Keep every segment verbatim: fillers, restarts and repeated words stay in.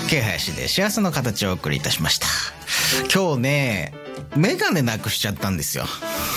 K林で幸せの形をお送りいたしました。今日ねメガネなくしちゃったんですよ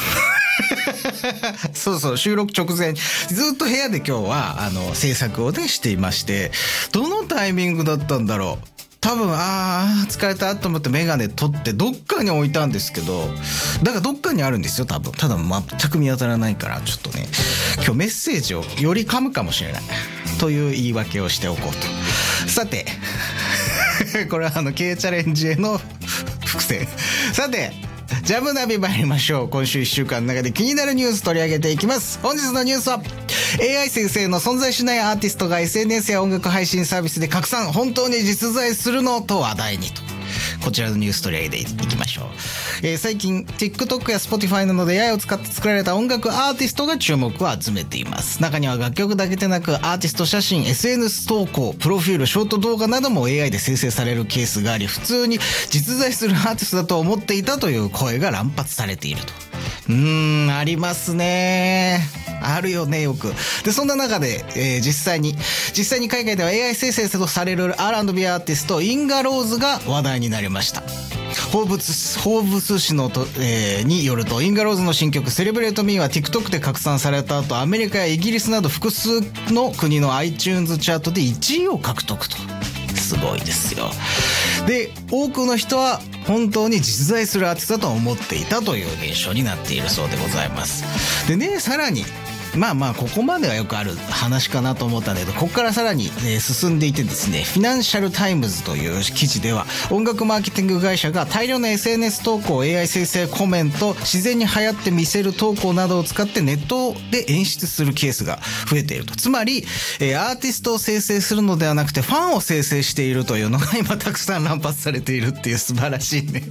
そうそう、収録直前ずっと部屋で今日はあの制作をねしていまして、どのタイミングだったんだろう、多分あー疲れたと思ってメガネ取ってどっかに置いたんですけど、だからどっかにあるんですよ多分。ただ全く見当たらないから、ちょっとね今日メッセージをより噛むかもしれないという言い訳をしておこうと。さてこれはあの K チャレンジへの伏線。さてジャムナビ参りましょう。今週いっしゅうかんの中で気になるニュース取り上げていきます。本日のニュースは エーアイ 生成の存在しないアーティストが エスエヌエス や音楽配信サービスで拡散、本当に実在するのと話題にと、こちらのニュース取り上げていきましょう。えー、最近 TikTok や Spotify などで エーアイ を使って作られた音楽アーティストが注目を集めています。中には楽曲だけでなくアーティスト写真、 エスエヌエス 投稿、プロフィール、ショート動画なども エーアイ で生成されるケースがあり、普通に実在するアーティストだと思っていたという声が乱発されていると。うーん、ありますね。あるよね、よく。で、そんな中で、えー、実際に実際に海外では エーアイ 生成とされる アールアンドビー アーティストインガローズが話題になりました。フォーブス、フォーブス誌のと、えー、によると、インガローズの新曲セレブレートミーは TikTok で拡散された後、アメリカやイギリスなど複数の国の iTunes チャートでいちいを獲得と。すごいですよ。で、多くの人は本当に実在するアーティストだと思っていたという現象になっているそうでございます。でね、さらにまあまあここまではよくある話かなと思ったんだけど、ここからさらに、えー、進んでいてですね、フィナンシャルタイムズという記事では、音楽マーケティング会社が大量の エスエヌエス 投稿、 エーアイ 生成コメント、自然に流行って見せる投稿などを使ってネットで演出するケースが増えていると。つまり、えー、アーティストを生成するのではなくてファンを生成しているというのが今たくさん乱発されているっていう、素晴らしいね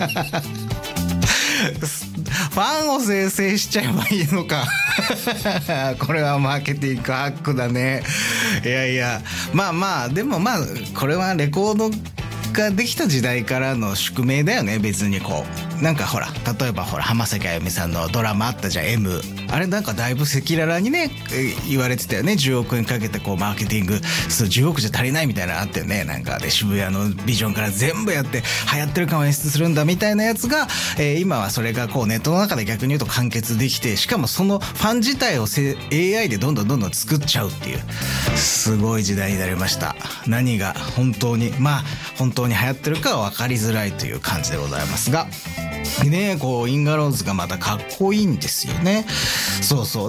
ファンを生成しちゃえばいいのかこれはマーケティングハックだね。いやいや、まあまあでもまあこれはレコードができた時代からの宿命だよね。別にこうなんかほら、例えばほら浜崎あゆみさんのドラマあったじゃん、 M。 あれなんかだいぶ赤裸々にね言われてたよね。じゅうおくえんかけてこうマーケティング、そうじゅうおくじゃ足りないみたいなのあってね、なんかで渋谷のビジョンから全部やって流行ってる感を演出するんだみたいなやつが、えー、今はそれがこうネットの中で逆に言うと完結できて、しかもそのファン自体を エーアイ でどんどんどんどん作っちゃうっていう、すごい時代になりました。何が本当にまあ本当に流行ってるかは分かりづらいという感じでございますがね、こうインガローズがまたかっこいいんですよね。そうそう。